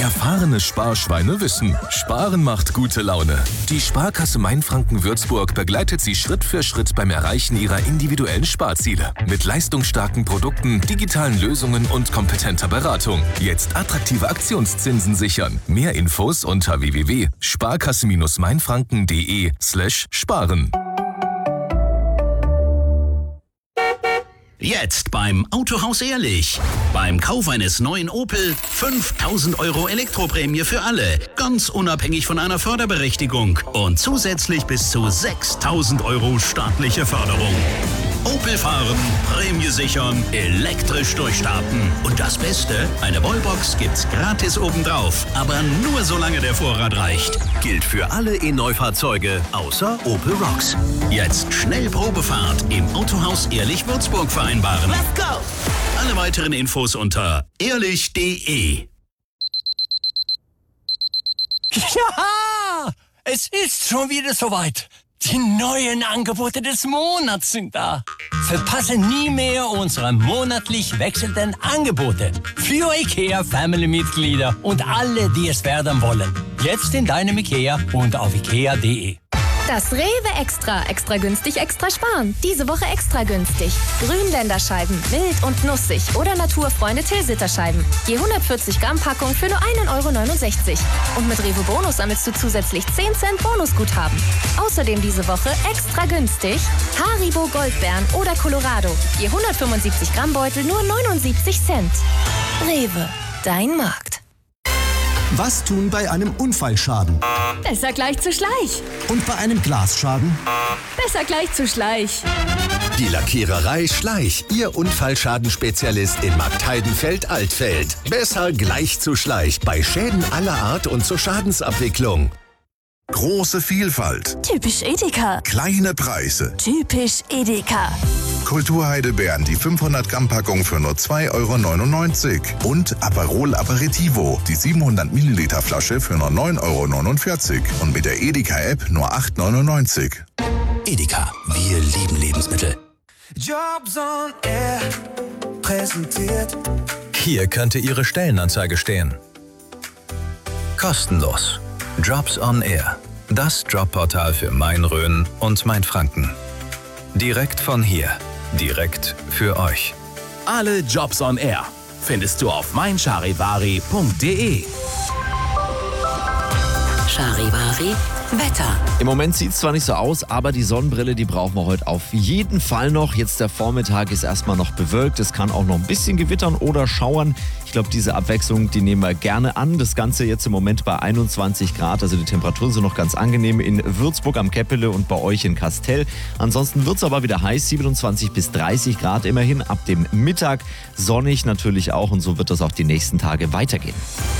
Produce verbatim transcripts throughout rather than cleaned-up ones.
Erfahrene Sparschweine wissen, Sparen macht gute Laune. Die Sparkasse Mainfranken-Würzburg begleitet Sie Schritt für Schritt beim Erreichen Ihrer individuellen Sparziele. Mit leistungsstarken Produkten, digitalen Lösungen und kompetenter Beratung. Jetzt attraktive Aktionszinsen sichern. Mehr Infos unter w w w punkt sparkasse mainfranken punkt de slash sparen. Jetzt beim Autohaus Ehrlich. Beim Kauf eines neuen Opel fünftausend Euro Elektroprämie für alle. Ganz unabhängig von einer Förderberechtigung. Und zusätzlich bis zu sechstausend Euro staatliche Förderung. Opel fahren, Prämie sichern, elektrisch durchstarten. Und das Beste, eine Wallbox gibt's gratis obendrauf. Aber nur solange der Vorrat reicht. Gilt für alle E-Neufahrzeuge, außer Opel Rocks. Jetzt schnell Probefahrt im Autohaus Ehrlich Würzburg vereinbaren. Let's go! Alle weiteren Infos unter ehrlich punkt de. Ja, es ist schon wieder soweit. Die neuen Angebote des Monats sind da. Verpasse nie mehr unsere monatlich wechselnden Angebote für IKEA Family-Mitglieder und alle, die es werden wollen. Jetzt in deinem IKEA und auf ikea punkt de. Das Rewe Extra. Extra günstig, extra sparen. Diese Woche extra günstig. Grünländerscheiben, mild und nussig oder Naturfreunde Tilsiter-Scheiben. Je hundertvierzig Gramm Packung für nur ein Euro neunundsechzig. Und mit Rewe Bonus sammelst du zusätzlich zehn Cent Bonusguthaben. Außerdem diese Woche extra günstig Haribo Goldbeeren oder Colorado. Je hundertfünfundsiebzig Gramm Beutel nur neunundsiebzig Cent. Rewe, dein Markt. Was tun bei einem Unfallschaden? Besser gleich zu Schleich. Und bei einem Glasschaden? Besser gleich zu Schleich. Die Lackiererei Schleich, Ihr Unfallschadenspezialist in Marktheidenfeld-Altfeld. Besser gleich zu Schleich bei Schäden aller Art und zur Schadensabwicklung. Große Vielfalt. Typisch Edeka. Kleine Preise. Typisch Edeka. Kulturheidelbeeren, die fünfhundert Gramm Packung für nur zwei Euro neunundneunzig. Und Aperol Aperitivo, die siebenhundert Milliliter Flasche für nur neun Euro neunundvierzig. Und mit der Edeka-App nur acht Euro neunundneunzig. Edeka, wir lieben Lebensmittel. Jobs on Air präsentiert. Hier könnte Ihre Stellenanzeige stehen. Kostenlos. Jobs on Air. Das Jobportal für Main-Rhön und Mainfranken. Direkt von hier. Direkt für euch. Alle Jobs on Air findest du auf mein charivari punkt de. Charivari Wetter. Im Moment sieht es zwar nicht so aus, aber die Sonnenbrille, die brauchen wir heute auf jeden Fall noch. Jetzt der Vormittag ist erstmal noch bewölkt. Es kann auch noch ein bisschen gewittern oder schauern. Ich glaube, diese Abwechslung, die nehmen wir gerne an. Das Ganze jetzt im Moment bei einundzwanzig Grad. Also die Temperaturen sind noch ganz angenehm in Würzburg am Käppele und bei euch in Kastel. Ansonsten wird es aber wieder heiß. siebenundzwanzig bis dreißig Grad immerhin. Ab dem Mittag sonnig natürlich auch. Und so wird das auch die nächsten Tage weitergehen.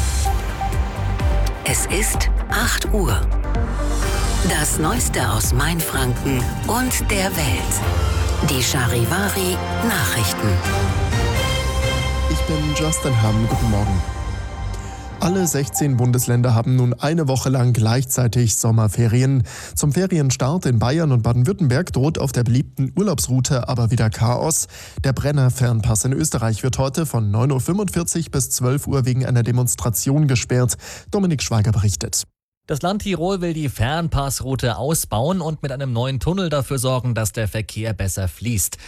Es ist acht Uhr. Das Neueste aus Mainfranken und der Welt. Die Charivari Nachrichten. Ich bin Justin Hamm. Guten Morgen. Alle sechzehn Bundesländer haben nun eine Woche lang gleichzeitig Sommerferien. Zum Ferienstart in Bayern und Baden-Württemberg droht auf der beliebten Urlaubsroute aber wieder Chaos. Der Brenner-Fernpass in Österreich wird heute von neun Uhr fünfundvierzig bis zwölf Uhr wegen einer Demonstration gesperrt. Dominik Schweiger berichtet. Das Land Tirol will die Fernpassroute ausbauen und mit einem neuen Tunnel dafür sorgen, dass der Verkehr besser fließt.